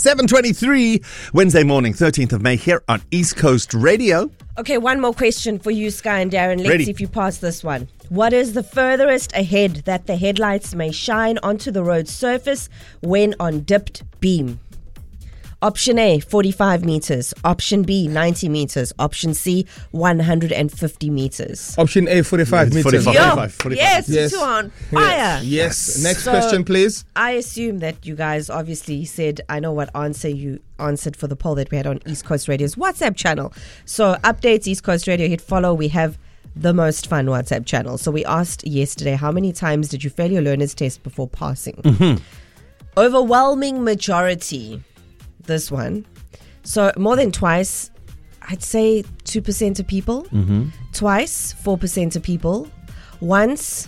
7:23, Wednesday morning, 13th of May, here on East Coast Radio. Okay, one more question for you, Sky and Darren. Let's Ready. see if you pass this one. What is the furthest ahead that the headlights may shine onto the road surface when on dipped beam? Option A, 45 meters. Option B, 90 meters. Option C, 150 meters. Option A, 45 meters. 45. Yes, Yes. two on fire. Yes. Next So, question, please. I assume that you guys obviously said, I know what answer you answered for the poll that we had on East Coast Radio's WhatsApp channel. So updates, East Coast Radio, hit follow. We have the most fun WhatsApp channel. So we asked yesterday, how many times did you fail your learner's test before passing? Overwhelming majority, this one. So more than twice, I'd say 2% of people. Twice, 4% of people. Once,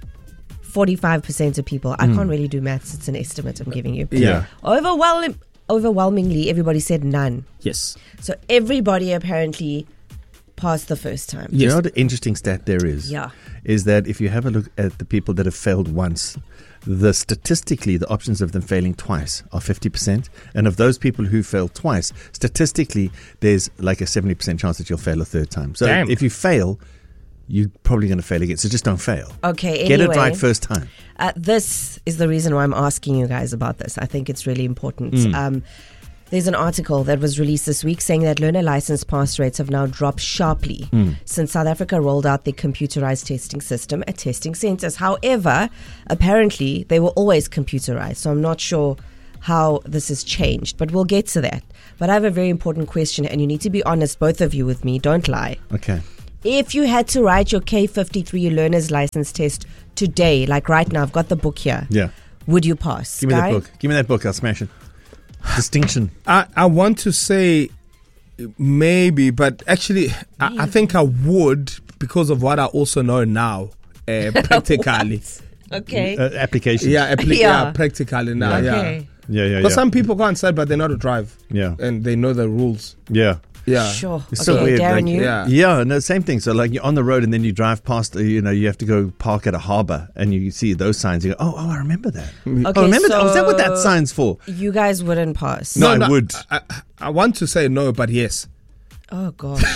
45% of people. I can't really do maths. It's an estimate I'm giving you. Yeah. Overwhelmingly, everybody said none. Yes. So everybody apparently passed the first time. You know what the interesting stat there is? Yeah. Is that if you have a look at the people that have failed once, statistically, the options of them failing twice are 50%. And of those people who fail twice, statistically, there's like a 70% chance that you'll fail a third time. So Damn. if you fail, you're probably going to fail again. So just don't fail. Okay, anyway. Get it right first time. This is the reason why I'm asking you guys about this. I think it's really important. There's an article that was released this week saying that learner license pass rates have now dropped sharply since South Africa rolled out the computerized testing system at testing centers. However, apparently they were always computerized, so I'm not sure how this has changed, but we'll get to that. But I have a very important question, and you need to be honest, both of you, with me. Don't lie. Okay. If you had to write your K53 learner's license test today, like right now, I've got the book here. Yeah. Would you pass? Give me that Guy? book. Give me that book. I'll smash it. Distinction. I want to say maybe, but actually, I think I would because of what I also know now, practically. Okay. Application. Yeah, practically now. Okay. Yeah. But some people can't say, but they know how to drive. Yeah. And they know the rules. Yeah. Yeah. Sure. It's okay, so weird. Darren, like, you? Yeah. Yeah, no, same thing. So like you're on the road and then you drive past, you have to go park at a harbour and you see those signs. You go, oh, I remember that. Okay, I remember that. Oh, is that what that so sign's for? You guys wouldn't pass. No, I would. I want to say no, but yes. Oh, gosh.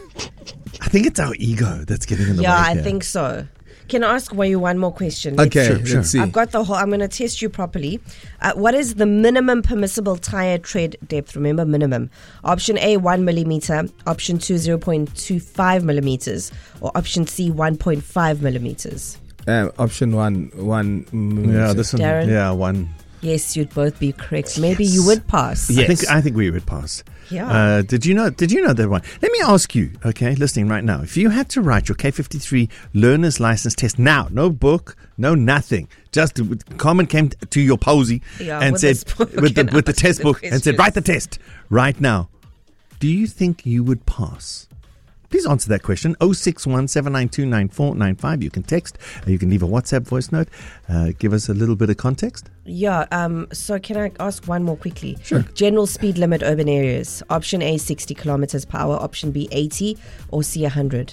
I think it's our ego that's getting in the way. Yeah, I here. think so. Can I ask you one more question? Okay, Sure. let's see. I've got the whole. I'm going to test you properly. What is the minimum permissible tire tread depth? Remember, minimum. Option A, 1 millimeter. Option 2, 0.25 millimeters. Or option C, 1.5 millimeters. Option one. Yeah, this one. Darren? Yeah, one. Yes, you'd both be correct. Maybe you would pass. Yes. I think we would pass. Yeah. Did you know that one? Let me ask you, okay, listening right now. If you had to write your K53 learner's license test now, no book, no nothing, just Carmen came to your posy and with said this book with the and test asked book the and said, questions. write the test right now. Do you think you would pass? Please answer that question. 061-792-9495. You can text. You can leave a WhatsApp voice note. Give us a little bit of context. Yeah. So can I ask one more quickly? Sure. General speed limit urban areas. Option A, 60 kilometers per hour. Option B, 80. Or C, 100.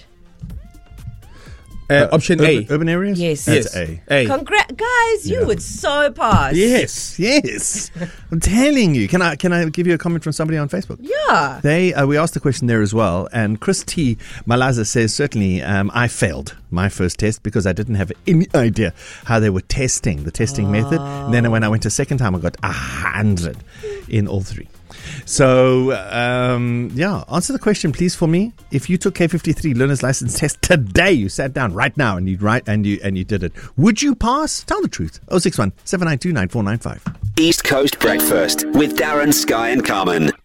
Option A. Urban areas? Yes. That's Yes. A. Guys, you would so pass. Yes. I'm telling you. Can I give you a comment from somebody on Facebook? Yeah. We asked the question there as well, and Chris T. Malaza says, certainly I failed my first test because I didn't have any idea how they were testing, the testing method. And then when I went a second time, I got 100 in all three. So, answer the question, please, for me. If you took K53 learner's license test today, you sat down right now and you did it, would you pass? Tell the truth. 061 792 9495. East Coast Breakfast with Darren, Sky and Carmen.